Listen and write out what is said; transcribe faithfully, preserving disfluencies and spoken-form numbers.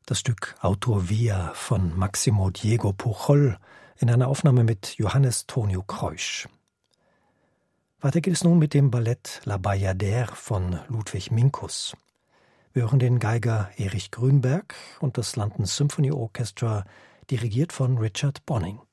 Das Stück Autor Via von Maximo Diego Pujol in einer Aufnahme mit Johannes Tonio Kreusch. Weiter geht es nun mit dem Ballett La Bayadère von Ludwig Minkus. Wir hören den Geiger Erich Grünberg und das London Symphony Orchestra, dirigiert von Richard Bonning.